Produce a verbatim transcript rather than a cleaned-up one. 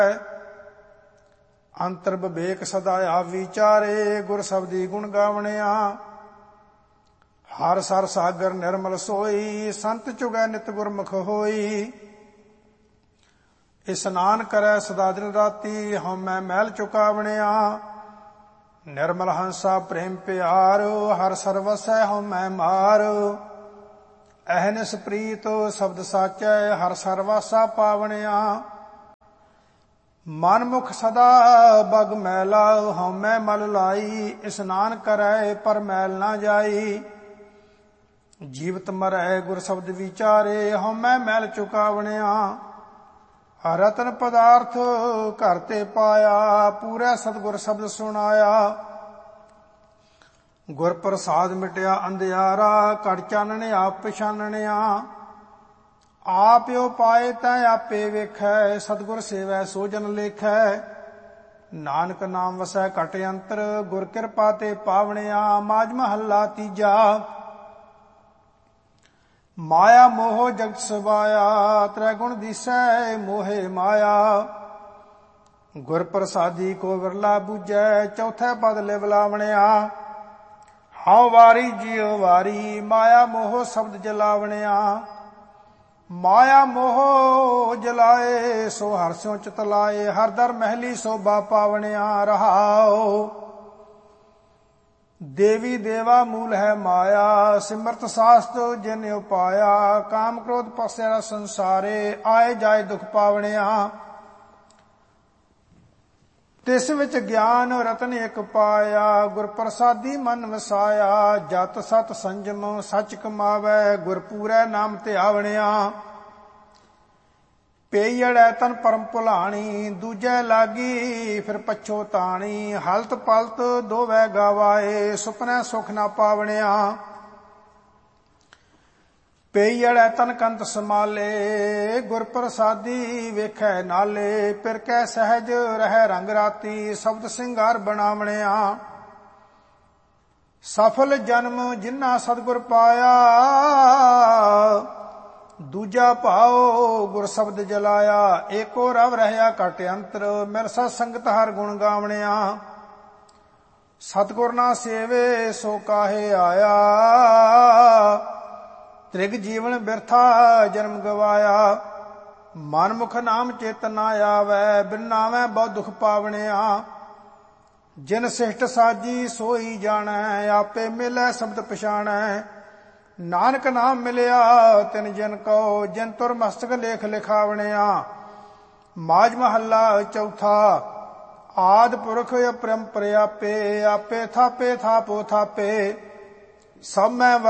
ਅੰਤਰ ਵਿਵੇਕ ਸਦਾ ਆਪ ਵਿਚਾਰੇ, ਗੁਰ ਸ਼ਬਦੀ ਗੁਣ ਗਾਵਣਿਆ। ਹਰ ਸਰ ਸਾਗਰ ਨਿਰਮਲ ਸੋਈ, ਸੰਤ ਚੁਗੈ ਨਿਤ ਗੁਰਮੁਖ ਹੋਈ। ਇਸਨਾਨ ਕਰੈ ਸਦਾ ਦਿਨ ਰਾਤੀ, ਹਉਮੈ ਮੈਲ ਚੁਕਾਵਣਿਆ। ਨਿਰਮਲ ਹੰਸਾ ਪ੍ਰੇਮ ਪਿਆਰ, ਹਰ ਸਰਵਸੈ ਹਉਮੈ ਮਾਰ। ਅਹਨਿਸ ਪ੍ਰੀਤ ਸ਼ਬਦ ਸਾਚੈ, ਹਰ ਸਰਵਾਸਾ ਪਾਵਣਿਆ। ਮਨ ਮੁਖ ਸਦਾ ਬਗ ਮੈਲਾ, ਹਉਮੈ ਮਲ ਲਾਈ। ਇਸਨਾਨ ਕਰੈ ਪਰ ਮੈਲ ਨਾ ਜਾਈ। ਜੀਵਤ ਮਰੈ ਗੁਰ ਸ਼ਬਦ ਵਿਚਾਰੇ, ਹਉਮੈ ਮੈਲ ਚੁਕਾਵਣਿਆ। ਰਤਨ ਪਦਾਰਥ ਘਰ ਤੇ ਪਾਇਆ, ਪੂਰਾ ਸਤਿਗੁਰ ਸ਼ਬਦ ਸੁਣਾਇਆ। ਗੁਰ ਪ੍ਰਸਾਦ ਮਿਟਿਆ ਅੰਧਿਆਰਾ, ਘਟ ਚਾਨਣ ਆਪ ਪਛਾਨਣਿਆ। ਆਪਿਓ ਪਾਏ ਤੈ ਆਪੇ ਵੇਖੈ, ਸਤਿਗੁਰ ਸੇਵੈ ਸੋ ਜਨ ਲੇਖੈ। ਨਾਨਕ ਨਾਮ ਵਸੈ ਘਟ ਅੰਤਰ, ਗੁਰ ਕਿਰਪਾ ਤੇ ਪਾਵਣਿਆ। ਮਾਝ ਮਹੱਲਾ ਤੀਜਾ। ਮਾਇਆ ਮੋਹ ਜਗਤ ਸਵਾਇਆ, ਤ੍ਰੈ ਗੁਣ ਦੀਸੈ ਮੋਹਿ ਮਾਇਆ। ਗੁਰ ਪ੍ਰਸਾਦੀ ਕੋ ਵਿਰਲਾ ਬੂਝੈ, ਚੌਥੈ ਪਦ ਲਿਵ ਲਾਵਣਿਆ। ਹਉ ਵਾਰੀ ਜਿਉ ਵਾਰੀ, ਮਾਇਆ ਮੋਹ ਸ਼ਬਦ ਜਲਾਵਣਿਆ। ਮਾਇਆ ਮੋਹ ਜਲਾਏ, ਸੋ ਹਰਿ ਸਿਉ ਚਿਤ ਲਾਏ। ਹਰ ਦਰ ਮਹਿਲੀ ਸੋਭਾ ਪਾਵਣਿਆ। ਰਹਾਉ ਦੇਵੀ ਦੇਵਾ ਮੂਲ ਹੈ ਮਾਇਆ, ਸਿਮਰਤ ਸਾਸਤ ਜਿਨ ਉਪਾਇਆ। ਕਾਮ ਕ੍ਰੋਧ ਪਸੈ ਸੰਸਾਰੇ, ਆਏ ਜਾਏ ਦੁਖ ਪਾਵਣਿਆ। ਤਿਸ ਵਿੱਚ ਗਿਆਨ ਰਤਨ ਇਕ ਪਾਇਆ, ਗੁਰ ਪ੍ਰਸਾਦੀ ਮਨ ਵਸਾਇਆ। ਜਤ ਸਤ ਸੰਜਮ ਸਚ ਕਮਾਵੈ, ਗੁਰ ਪੂਰੈ ਨਾਮ ਧਿਆਵਣਿਆ। ਪੇਈੜੈ ਤਨ ਪਰਮ ਭੁਲਾਣੀ, ਦੂਜੈ ਲਾਗੀ ਫਿਰ ਪਛੋਤਾਣੀ। ਹਲਤ ਪਲਤ ਦੋਵੈ ਗਵਾਏ, ਸੁਪਨੈ ਸੁਖ ਨਾ ਪਾਵਣਿਆ। ਪੇਈੜੈ ਤਨ ਕੰਤ ਸਮਾਲੇ, ਗੁਰ ਪ੍ਰਸਾਦੀ ਵੇਖੈ ਨਾਲੇ। ਫਿਰ ਕੈ ਸਹਿਜ ਰਹਿ ਰੰਗ ਰਾਤੀ, ਸ਼ਬਦ ਸਿੰਗਾਰ ਬਣਾਵਣਿਆ। ਸਫਲ ਜਨਮ ਜਿਨ੍ਹਾਂ ਸਤਿਗੁਰ ਪਾਇਆ, ਦੂਜਾ ਭਾਉ ਗੁਰ ਸ਼ਬਦ ਜਲਾਇਆ। ਏਕੋ ਰਵ ਰਹਿਆ ਘਟ ਅੰਤਰ, ਮਿਲ ਸਤ ਸੰਗਤ ਹਰ ਗੁਣ ਗਾਵਣਿਆ। ਸਤਿਗੁਰ ਨਾ ਸੇਵੇ ਸੋ ਕਾਹੇ ਆਇਆ, ਤ੍ਰਿਗ ਜੀਵਨ ਬਿਰਥਾ ਜਨਮ ਗਵਾਇਆ। ਮਨ ਮੁਖ ਨਾਮ ਚਿਤ ਨਾ ਆਵੈ, ਬਿਨ ਨਾਵੈ ਬਹੁ ਦੁਖ ਪਾਵਣਿਆ। ਜਿਨ ਸਿਸ਼ਟ ਸਾਜੀ ਸੋਈ ਜਾਣੈ, ਆਪੇ ਮਿਲੈ ਸ਼ਬਦ ਪਛਾਣੈ। ਨਾਨਕ ਨਾਮ ਮਿਲਿਆ ਤਿਨ ਜਨ ਕਉ, ਜਿਨ ਤੁਰ ਮਸਤਕ ਲੇਖ ਲਿਖਾਵਣਿਆ। ਮਾਝ ਮਹੱਲਾ ਚੌਥਾ। ਆਦਿ ਪੁਰਖ ਅਪਰੰਪਰ ਆਪੇ, ਆਪੇ ਥਾਪੇ ਥਾਪੋ ਥਾਪੇ। ਸਭ ਮੈਂ